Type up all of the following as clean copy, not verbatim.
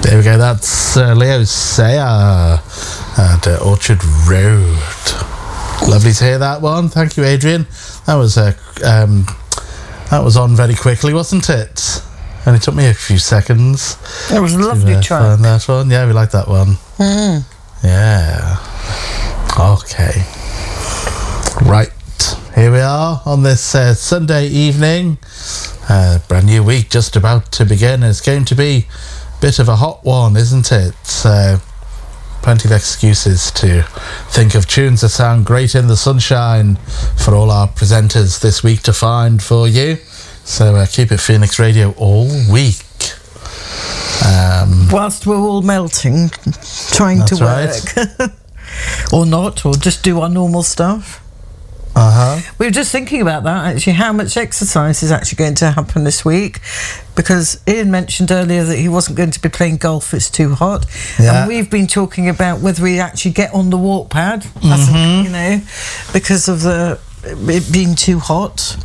There we go, that's Leo Sayer at Orchard Road. Lovely to hear that one. Thank you, Adrian. That was on very quickly, wasn't it? And it took me a few seconds. It was a lovely track. Find that one. Yeah, we like that one. Yeah. Okay. Right. Here we are on this Sunday evening. Brand new week just about to begin. It's going to be a bit of a hot one, isn't it? Plenty of excuses to think of tunes that sound great in the sunshine for all our presenters this week to find for you. So keep it Phoenix Radio all week. Whilst we're all melting, trying to work. Right. Or not, or just do our normal stuff. We were just thinking about that, actually, how much exercise is actually going to happen this week, because Ian mentioned earlier that he wasn't going to be playing golf, it's too hot. Yeah. And we've been talking about whether we actually get on the walk pad, you know, because of it being too hot.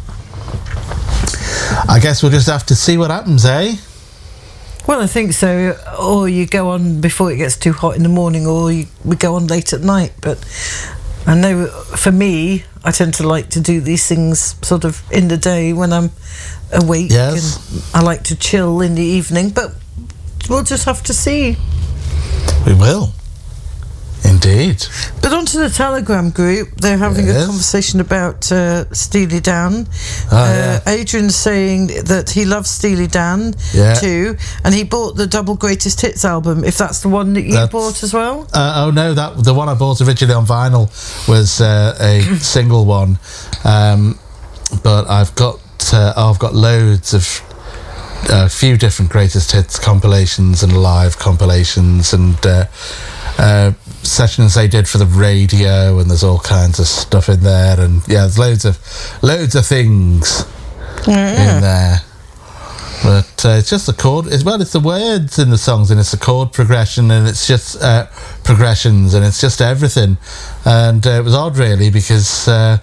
I guess we'll just have to see what happens, eh? Well, I think so. Or you go on before it gets too hot in the morning, or we go on late at night. But I know for me, I tend to like to do these things sort of in the day when I'm awake. Yes. And I like to chill in the evening. But we'll just have to see. We will. Indeed. But onto the Telegram group, they're having a conversation about Steely Dan. Adrian's saying that he loves Steely Dan too, and he bought the Double Greatest Hits album, if that's the one that you bought as well. Oh no, the one I bought originally on vinyl was a single one, but I've got loads of a few different greatest hits compilations and live compilations and sessions they did for the radio, and there's all kinds of stuff in there, and there's loads of things in there. But it's just the chord as well. It's the words in the songs, and it's the chord progression, and it's just progressions, and it's just everything. And it was odd, really, because I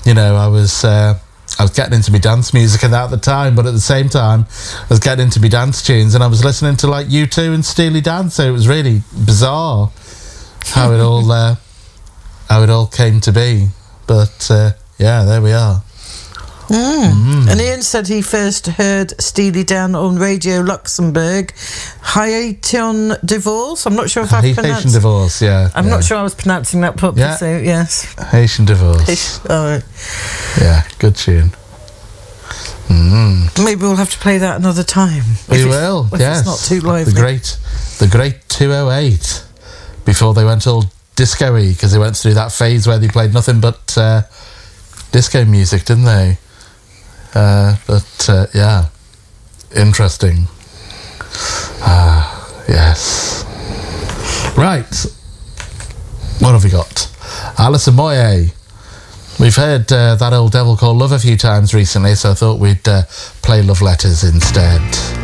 was getting into my dance music at the time, but at the same time I was getting into my dance tunes, and I was listening to like U2 and Steely Dan, so it was really bizarre how it all came to be. But there we are. And Ian said he first heard Steely Dan on Radio Luxembourg, Haitian Divorce. I'm not sure if I've pronounced... Haitian Divorce, I'm not sure I was pronouncing that properly, so yes. Haitian Divorce. Yeah, good tune. Maybe we'll have to play that another time. We will, yes. It's not too lively. The great 208, before they went all disco-y, because they went through that phase where they played nothing but disco music, didn't they? Interesting. Yes. Right. What have we got? Alison Moyet. We've heard That Old Devil Called Love a few times recently, so I thought we'd play Love Letters instead.